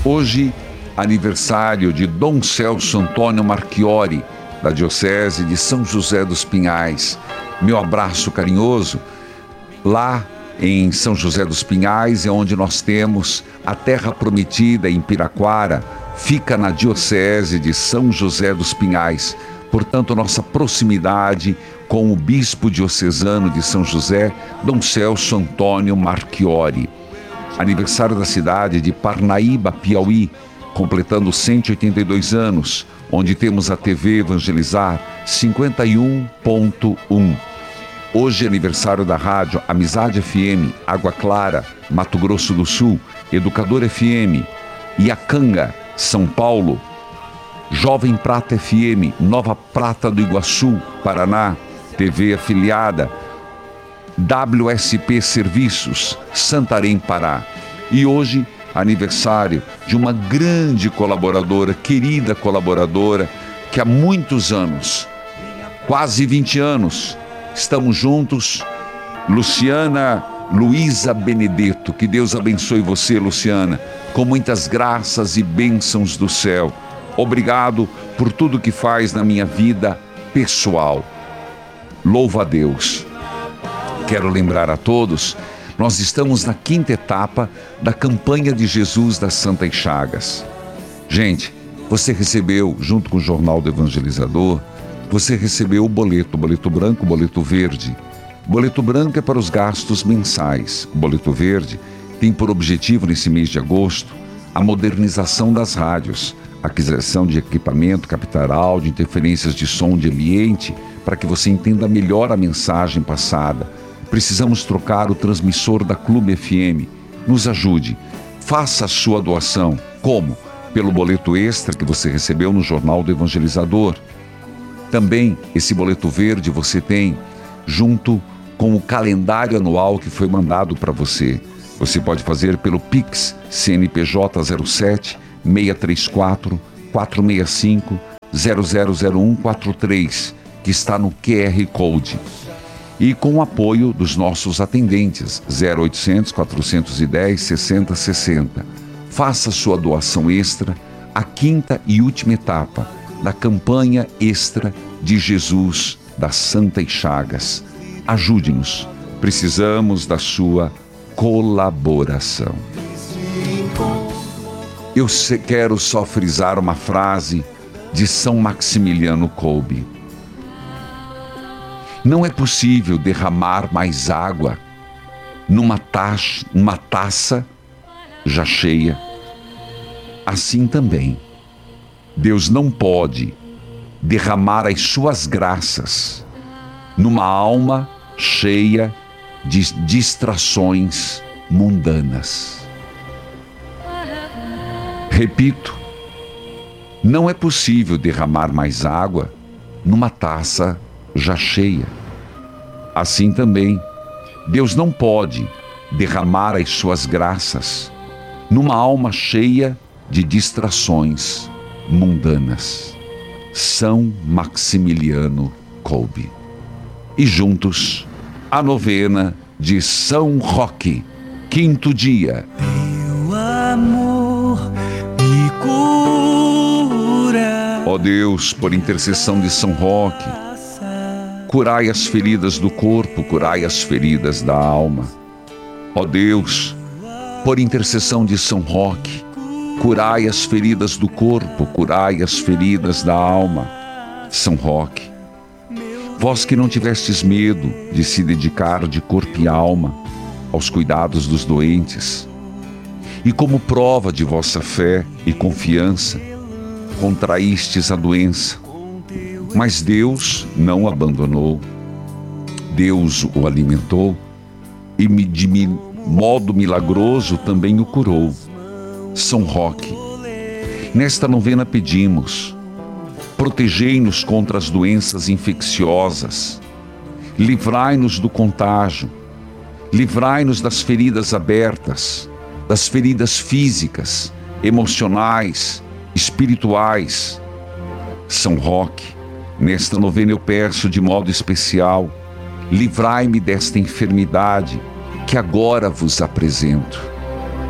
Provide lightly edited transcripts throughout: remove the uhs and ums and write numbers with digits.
Hoje, aniversário de Dom Celso Antônio Marchiori, da Diocese de São José dos Pinhais. Meu abraço carinhoso. Lá em São José dos Pinhais é onde nós temos a Terra Prometida, em Piraquara, fica na Diocese de São José dos Pinhais. Portanto, nossa proximidade com o Bispo Diocesano de São José, Dom Celso Antônio Marchiori. Aniversário da cidade de Parnaíba, Piauí, completando 182 anos, onde temos a TV Evangelizar 51.1. Hoje é aniversário da rádio Amizade FM, Água Clara, Mato Grosso do Sul, Educador FM, Iacanga, São Paulo, Jovem Prata FM, Nova Prata do Iguaçu, Paraná, TV afiliada, WSP Serviços, Santarém, Pará. E hoje, aniversário de uma grande colaboradora, querida colaboradora, que há muitos anos, quase 20 anos, estamos juntos, Luciana Luísa Benedetto. Que Deus abençoe você, Luciana, com muitas graças e bênçãos do céu. Obrigado por tudo que faz na minha vida pessoal. Louva a Deus. Quero lembrar a todos, nós estamos na 5ª etapa da campanha de Jesus das Santas Chagas. Gente, você recebeu, junto com o Jornal do Evangelizador, você recebeu o boleto branco, o boleto verde. O boleto branco é para os gastos mensais. O boleto verde tem por objetivo, nesse mês de agosto, a modernização das rádios, aquisição de equipamento, captar áudio, interferências de som de ambiente, para que você entenda melhor a mensagem passada. Precisamos trocar o transmissor da Clube FM. Nos ajude. Faça a sua doação. Como? Pelo boleto extra que você recebeu no Jornal do Evangelizador. Também esse boleto verde você tem junto com o calendário anual que foi mandado para você. Você pode fazer pelo Pix CNPJ 07 634 465 000143, que está no QR Code. E com o apoio dos nossos atendentes, 0800 410 6060. Faça sua doação extra, a 5ª e última etapa da campanha extra de Jesus das Santas Chagas. Ajude-nos, precisamos da sua colaboração. Eu quero só frisar uma frase de São Maximiliano Kolbe. Não é possível derramar mais água numa taça já cheia. Assim também, Deus não pode derramar as suas graças numa alma cheia de distrações mundanas. Repito, não é possível derramar mais água numa taça já cheia. Assim também, Deus não pode derramar as suas graças numa alma cheia de distrações mundanas. São Maximiliano Kolbe. E juntos, a novena de São Roque, 5º dia. Teu amor me cura. Ó Deus, por intercessão de São Roque, curai as feridas do corpo, curai as feridas da alma. Ó Deus, por intercessão de São Roque, curai as feridas do corpo, curai as feridas da alma. São Roque, vós que não tivestes medo de se dedicar de corpo e alma aos cuidados dos doentes, e como prova de vossa fé e confiança, contraístes a doença, mas Deus não o abandonou. Deus o alimentou e de modo milagroso também o curou. São Roque, nesta novena pedimos: protegei-nos contra as doenças infecciosas, livrai-nos do contágio, livrai-nos das feridas abertas, das feridas físicas, emocionais, espirituais. São Roque, nesta novena eu peço de modo especial: livrai-me desta enfermidade que agora vos apresento.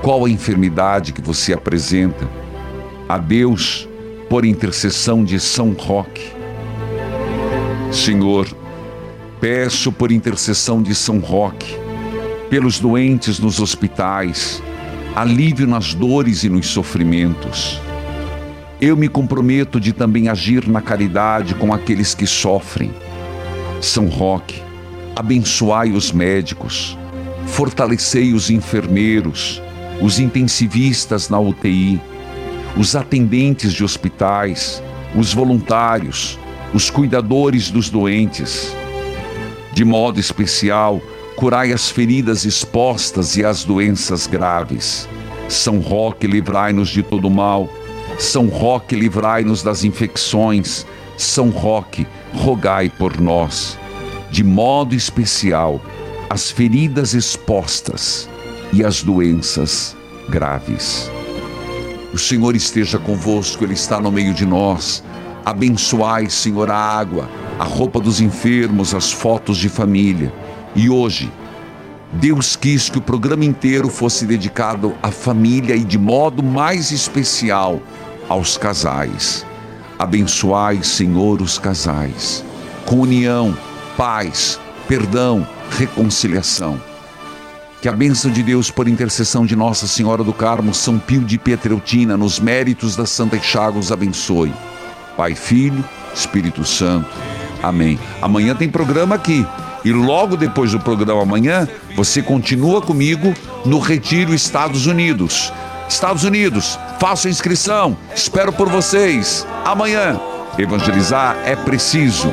Qual a enfermidade que você apresenta a Deus por intercessão de São Roque? Senhor, peço por intercessão de São Roque, pelos doentes nos hospitais, alívio nas dores e nos sofrimentos. Eu me comprometo de também agir na caridade com aqueles que sofrem. São Roque, abençoai os médicos, fortalecei os enfermeiros, os intensivistas na UTI, os atendentes de hospitais, os voluntários, os cuidadores dos doentes. De modo especial, curai as feridas expostas e as doenças graves. São Roque, livrai-nos de todo mal. São Roque, livrai-nos das infecções. São Roque, rogai por nós. De modo especial, as feridas expostas e as doenças graves. O Senhor esteja convosco, Ele está no meio de nós. Abençoai, Senhor, a água, a roupa dos enfermos, as fotos de família. E hoje, Deus quis que o programa inteiro fosse dedicado à família e de modo mais especial aos casais. Abençoai, Senhor, os casais, com união, paz, perdão, reconciliação. Que a bênção de Deus, por intercessão de Nossa Senhora do Carmo, São Pio de Pietrelcina, nos méritos da Santa Chaga, os abençoe. Pai, Filho, Espírito Santo. Amém. Amanhã tem programa aqui. E logo depois do programa amanhã, você continua comigo no Retiro Estados Unidos. Estados Unidos, faça a inscrição. Espero por vocês. Amanhã, evangelizar é preciso.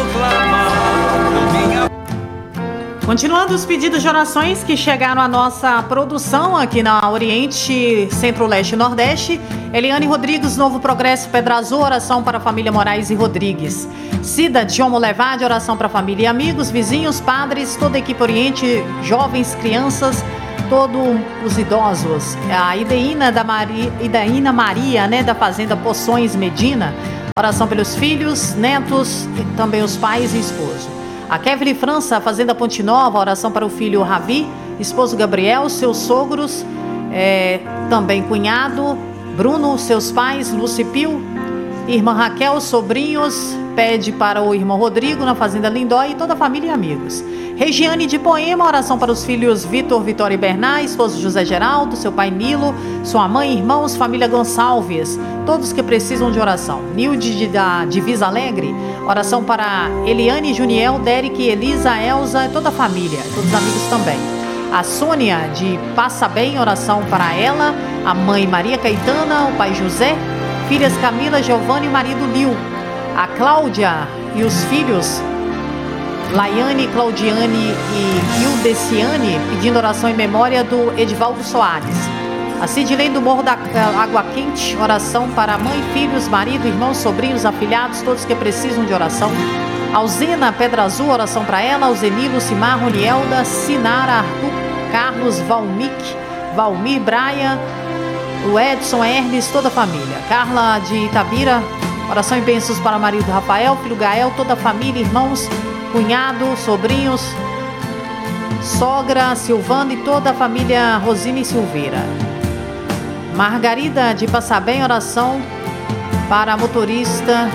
Continuando os pedidos de orações que chegaram à nossa produção aqui na Oriente, Centro-Leste e Nordeste. Eliane Rodrigues, Novo Progresso, Pedra Azul, oração para a família Moraes e Rodrigues. Cida Diomo Levade, oração para a família e amigos, vizinhos, padres, toda a equipe Oriente, jovens, crianças, todos os idosos. A Idaína Maria, né, da Fazenda Poções Medina, oração pelos filhos, netos, e também os pais e esposo. A Kevin França, Fazenda Ponte Nova, oração para o filho Ravi, esposo Gabriel, seus sogros, também cunhado, Bruno, seus pais, Lucipio, irmã Raquel, sobrinhos, pede para o irmão Rodrigo, na Fazenda Lindóia, e toda a família e amigos. Regiane de Poema, oração para os filhos Vitor, Vitória e Bernard, esposo José Geraldo, seu pai Nilo, sua mãe, irmãos, família Gonçalves, todos que precisam de oração. Nilde da Divisa Alegre, oração para Eliane, Juniel, Derek, Elisa, Elza, toda a família, todos os amigos também. A Sônia de Passa Bem, oração para ela, a mãe Maria Caetana, o pai José, filhas Camila, Giovanni e marido Lil. A Cláudia e os filhos Laiane, Claudiane e Ildeciane, pedindo oração em memória do Edivaldo Soares. A Cidilene do Morro da Água Quente, oração para mãe, filhos, marido, irmãos, sobrinhos, afilhados, todos que precisam de oração. Alzena Pedra Azul, oração para ela. Alzeni, Lucimar, Ronielda, Sinara, Arthur, Carlos, Valmir, Braia, o Edson, Hermes, toda a família. Carla de Itabira, oração e bênçãos para o marido Rafael, filho Gael, toda a família, irmãos, cunhado, sobrinhos, sogra, Silvana e toda a família Rosine Silveira. Margarida de Passabem, oração para a motorista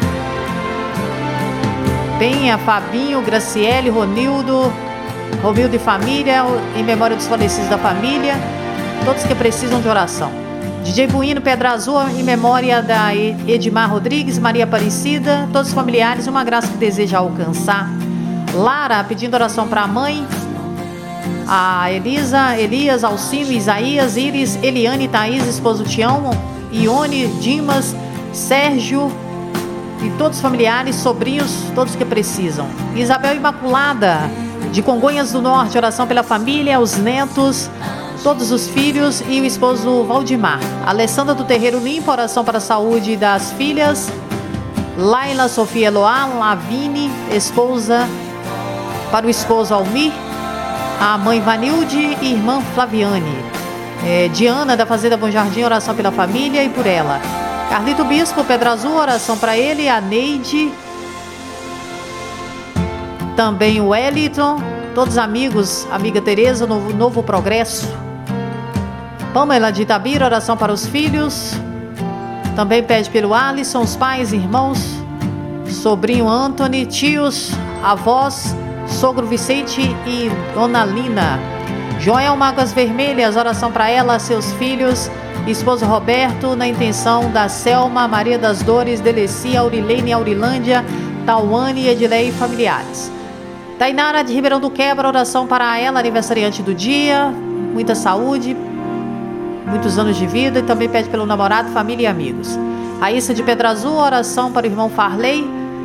Penha, Fabinho, Graciele, Romildo e família, em memória dos falecidos da família, todos que precisam de oração. DJ Buino, Pedra Azul, em memória da Edmar Rodrigues, Maria Aparecida, todos os familiares, uma graça que deseja alcançar. Lara, pedindo oração para a mãe, a Elisa, Elias, Alcino, Isaías, Iris, Eliane, Thaís, esposo Tião, Ione, Dimas, Sérgio e todos os familiares, sobrinhos, todos que precisam. Isabel Imaculada, de Congonhas do Norte, oração pela família, os netos, todos os filhos e o esposo Valdemar. Alessandra do Terreiro Limpo, oração para a saúde das filhas. Laila, Sofia Eloá, Lavine, esposa, para o esposo Almir, a mãe Vanilde e irmã Flaviane. Diana, da Fazenda Bom Jardim, oração pela família e por ela. Carlito Bispo, Pedra Azul, oração para ele. A Neide, também o Wellington, todos amigos, amiga Tereza, Novo Progresso. Pamela de Itabira, oração para os filhos. Também pede pelo Alisson, os pais, irmãos, sobrinho Anthony, tios, avós, sogro Vicente e Dona Lina. Joel Mágoas Vermelhas, oração para ela, seus filhos, esposo Roberto, na intenção da Selma, Maria das Dores, Delecia, Aurilene, Aurilândia, Tauane, Edilei e familiares. Tainara de Ribeirão do Quebra, oração para ela, aniversariante do dia, muita saúde, muitos anos de vida, e também pede pelo namorado, família e amigos. Raíssa de Pedra Azul, oração para o irmão Farley,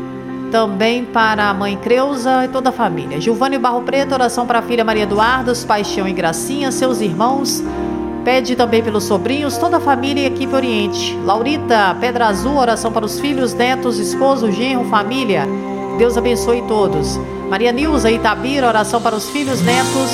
também para a mãe Creuza e toda a família. Gilvânio Barro Preto, oração para a filha Maria Eduarda, os Paixão e Gracinha, seus irmãos, pede também pelos sobrinhos, toda a família e equipe Oriente. Laurita, Pedra Azul, oração para os filhos, netos, esposo, genro, família. Deus abençoe todos. Maria Nilza, Itabira, oração para os filhos, netos.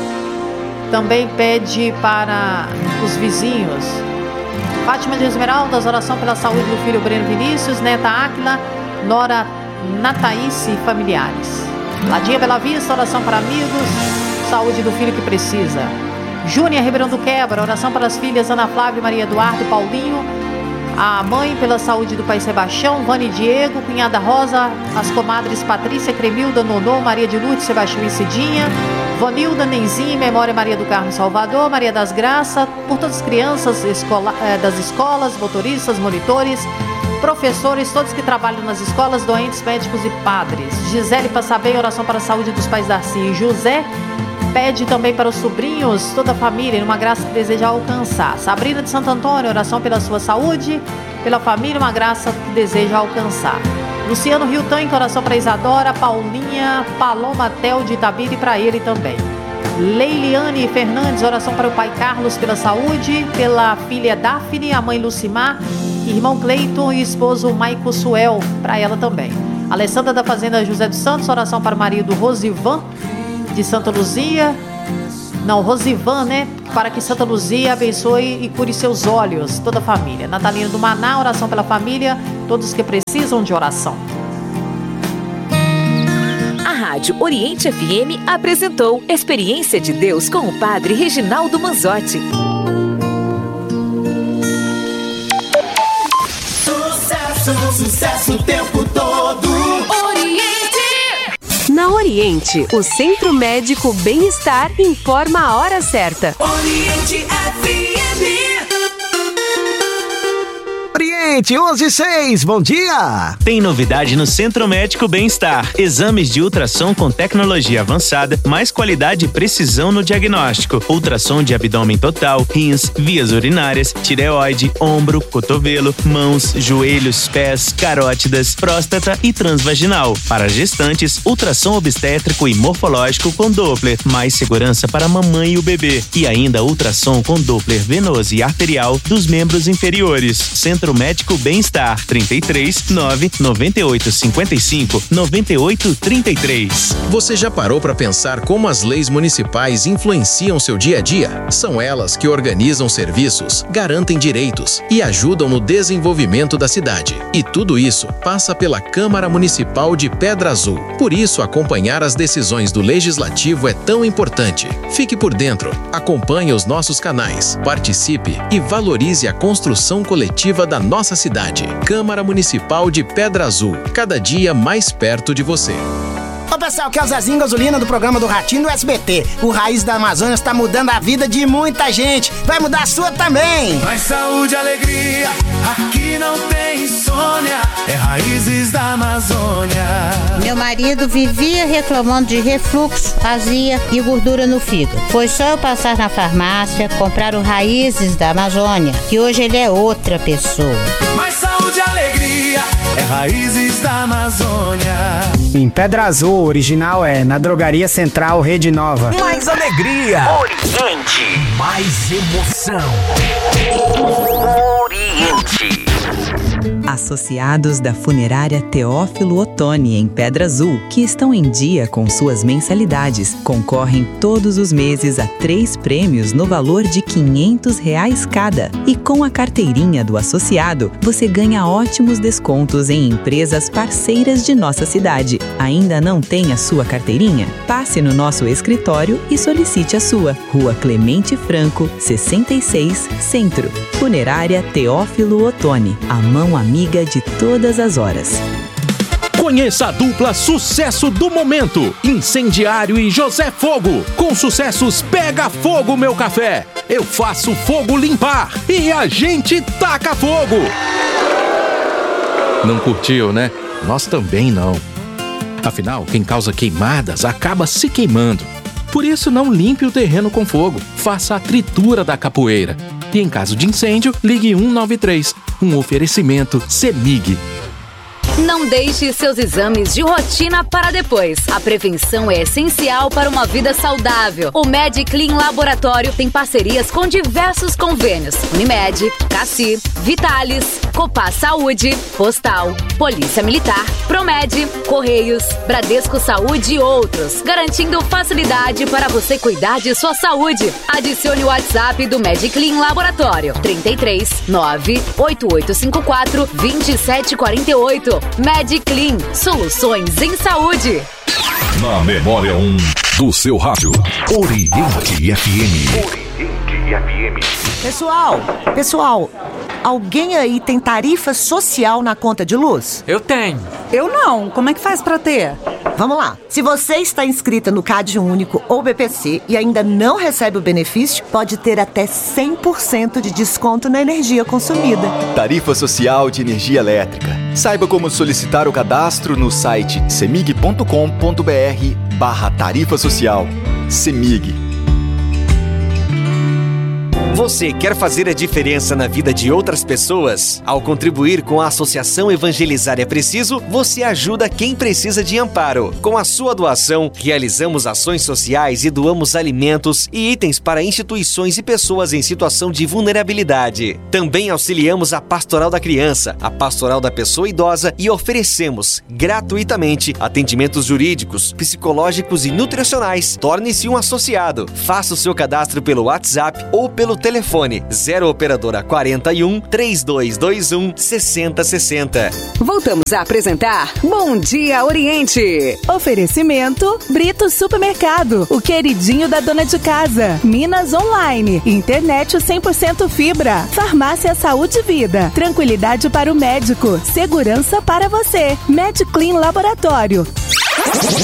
Também pede para os vizinhos. Fátima de Esmeraldas, oração pela saúde do filho Breno Vinícius, neta Áquila, nora Nataíce e familiares. Ladinha Bela Vista, oração para amigos, saúde do filho que precisa. Júnia Ribeirão do Quebra, oração para as filhas Ana Flávia, Maria Eduardo e Paulinho. A mãe pela saúde do pai Sebastião, Vani e Diego, cunhada Rosa, as comadres Patrícia, Cremilda, Nonô, Maria de Lourdes, Sebastião e Cidinha, Vanilda, Nenzinha, Memória Maria do Carmo Salvador, Maria das Graças, por todas as crianças das escolas, motoristas, monitores, professores, todos que trabalham nas escolas, doentes, médicos e padres. Gisele Passabem, oração para a saúde dos pais Darcy e José. Pede também para os sobrinhos, toda a família, uma graça que deseja alcançar. Sabrina de Santo Antônio, oração pela sua saúde, pela família, uma graça que deseja alcançar. Luciano Rio Tanque, oração para Isadora, Paulinha, Paloma Tel de Itabira e para ele também. Leiliane Fernandes, oração para o pai Carlos pela saúde, pela filha Daphne, a mãe Lucimar, irmão Cleiton e esposo Maico Suel, para ela também. Alessandra da Fazenda José dos Santos, oração para o marido Rosivan, de Santa Luzia, Rosivan, né? Para que Santa Luzia abençoe e cure seus olhos, toda a família. Natalina do Maná, oração pela família, todos que precisam de oração. A Rádio Oriente FM apresentou Experiência de Deus com o Padre Reginaldo Manzotti. Sucesso o tempo todo. Na Oriente, o Centro Médico Bem-Estar informa a hora certa. Oriente FM. Oriente 11:06, bom dia! Tem novidade no Centro Médico Bem-Estar. Exames de ultrassom com tecnologia avançada, mais qualidade e precisão no diagnóstico. Ultrassom de abdômen total, rins, vias urinárias, tireoide, ombro, cotovelo, mãos, joelhos, pés, carótidas, próstata e transvaginal. Para gestantes, ultrassom obstétrico e morfológico com Doppler, mais segurança para a mamãe e o bebê. E ainda ultrassom com Doppler venoso e arterial dos membros inferiores. Centro Médico Bem-Estar, 33 9 98 55 98 33. Você já parou para pensar como as leis municipais influenciam seu dia a dia? São elas que organizam serviços, garantem direitos e ajudam no desenvolvimento da cidade. E tudo isso passa pela Câmara Municipal de Pedra Azul. Por isso, acompanhar as decisões do Legislativo é tão importante. Fique por dentro, acompanhe os nossos canais, participe e valorize a construção coletiva da nossa cidade. Câmara Municipal de Pedra Azul, cada dia mais perto de você. Ô pessoal, que é o Zezinho Gasolina do programa do Ratinho do SBT. O Raiz da Amazônia está mudando a vida de muita gente. Vai mudar a sua também. Mais saúde e alegria, aqui não tem insônia. É Raízes da Amazônia. Meu marido vivia reclamando de refluxo, azia e gordura no fígado. Foi só eu passar na farmácia, comprar o Raízes da Amazônia, que hoje ele é outra pessoa. Mais saúde e alegria, é Raízes da Amazônia. Em Pedra Azul, o original é na Drogaria Central Rede Nova. Mais alegria. Oriente. Mais emoção. Oriente. Associados da Funerária Teófilo Otoni, em Pedra Azul, que estão em dia com suas mensalidades, concorrem todos os meses a 3 prêmios no valor de R$500 cada. E com a carteirinha do associado, você ganha ótimos descontos em empresas parceiras de nossa cidade. Ainda não tem a sua carteirinha? Passe no nosso escritório e solicite a sua. Rua Clemente Franco, 66, Centro. Funerária Teófilo Otoni, a mão amiga de todas as horas. Conheça a dupla sucesso do momento, Incendiário e José Fogo. Com sucessos Pega Fogo Meu Café, Eu Faço Fogo Limpar e A Gente Taca Fogo. Não curtiu, né? Nós também não. Afinal, quem causa queimadas acaba se queimando. Por isso, não limpe o terreno com fogo. Faça a tritura da capoeira. E em caso de incêndio, ligue 193. Um oferecimento CEMIG. Não deixe seus exames de rotina para depois. A prevenção é essencial para uma vida saudável. O MedClean Laboratório tem parcerias com diversos convênios: Unimed, Cassi, Vitalis, Copá Saúde, Postal, Polícia Militar, Promed, Correios, Bradesco Saúde e outros, garantindo facilidade para você cuidar de sua saúde. Adicione o WhatsApp do MedClean Laboratório: 33 98854 2748. MedClean, soluções em saúde. Na memória 1 do seu rádio, Oriente FM. Pessoal, alguém aí tem tarifa social na conta de luz? Eu tenho. Eu não. Como é que faz pra ter? Vamos lá. Se você está inscrita no CAD Único ou BPC e ainda não recebe o benefício, pode ter até 100% de desconto na energia consumida. Tarifa Social de Energia Elétrica. Saiba como solicitar o cadastro no site cemig.com.br/tarifa social. CEMIG. Você quer fazer a diferença na vida de outras pessoas? Ao contribuir com a Associação Evangelizar é Preciso, você ajuda quem precisa de amparo. Com a sua doação, realizamos ações sociais e doamos alimentos e itens para instituições e pessoas em situação de vulnerabilidade. Também auxiliamos a Pastoral da Criança, a Pastoral da Pessoa Idosa e oferecemos gratuitamente atendimentos jurídicos, psicológicos e nutricionais. Torne-se um associado. Faça o seu cadastro pelo WhatsApp ou pelo telefone 0 operadora 41 3221 6060. Voltamos a apresentar Bom Dia Oriente. Oferecimento Brito Supermercado, o queridinho da dona de casa. Minas Online, internet 100% fibra. Farmácia Saúde e Vida, tranquilidade para o médico, segurança para você. MedClean Laboratório.